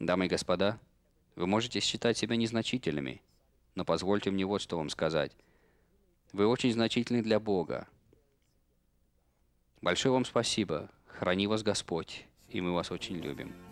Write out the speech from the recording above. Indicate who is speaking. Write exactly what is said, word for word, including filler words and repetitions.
Speaker 1: Дамы и господа, вы можете считать себя незначительными, но позвольте мне вот что вам сказать. Вы очень значительны для Бога. Большое вам спасибо. Храни вас Господь, и мы вас очень любим.